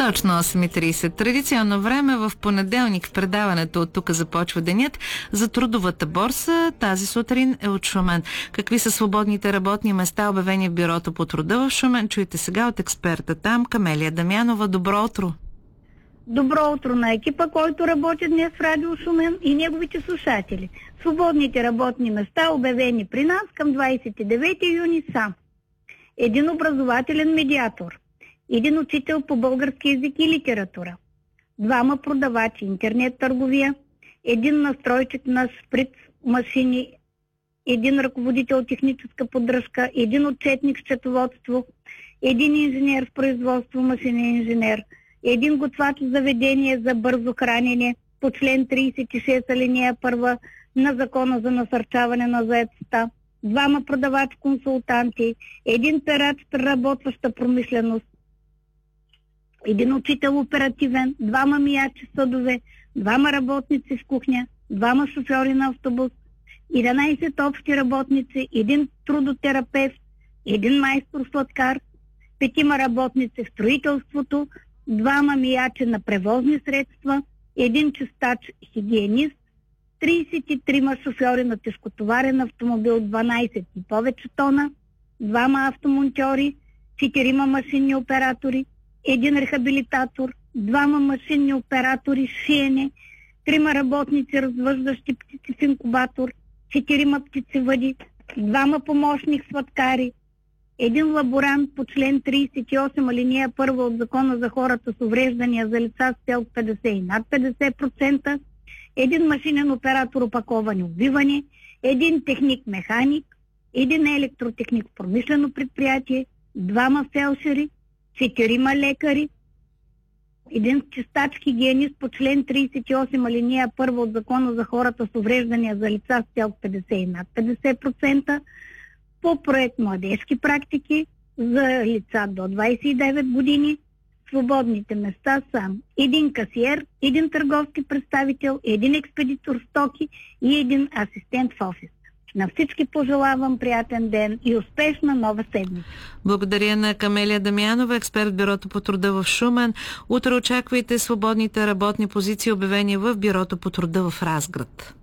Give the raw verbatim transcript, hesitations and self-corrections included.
Точно осем и тридесет. Традиционно време в понеделник в предаването "От тук започва денят" за трудовата борса. Тази сутрин е от Шумен. Какви са свободните работни места, обявени в Бюрото по труда в Шумен? Чуйте сега от експерта там, Камелия Дамянова. Добро утро! Добро утро на екипа, който работи днес в Радио Шумен и неговите слушатели. Свободните работни места, обявени при нас към двадесет и девети юни са: един образователен медиатор, един учител по български език и литература, двама продавачи интернет търговия, един настройчик на шприц машини, един ръководител техническа поддръжка, един отчетник счетоводство, един инженер в производство, машинен инженер, един готвач в заведение за бързо хранене по член тридесет и шест алинея първа на Закона за насърчаване на заетостта, двама продавач-консултанти, един перач в преработваща промишленост, един учител оперативен, двама миячи в съдове, двама работници в кухня, двама шофьори на автобус, единадесет общи работници, един трудотерапевт, един майстор-сладкар, петима работници в строителството, двама миячи на превозни средства, един чистач-хигиенист, тридесет и трима шофьори на тежкотоварен автомобил дванадесет и повече тона, двама автомонтьори, четирима машинни оператори, един рехабилитатор, двама машинни оператори шиене, трима работници развъждащи птици в инкубатор, четирима птицевъди, двама помощник сладкари, един лаборант по член тридесет и осем алинея първа от Закона за хората с увреждания за лица с ТЕЛК петдесет и над петдесет процента, един машинен оператор опаковане обвиване, един техник-механик, един електротехник в промишлено предприятие, двама фелшери, четирима лекари, един чистач-хигиенист по член тридесет и осем алинея първа от Закона за хората с увреждания за лица с ТЕЛК петдесет и над петдесет процента, по проект "Младежки практики" за лица до двадесет и девет години. Свободните места са един касиер, един търговски представител, един експедитор стоки и един асистент в офис. На всички пожелавам приятен ден и успешна нова седмица. Благодаря на Камелия Дамянова, експерт в Бюрото по труда в Шумен. Утре очаквайте свободните работни позиции, обявени в Бюрото по труда в Разград.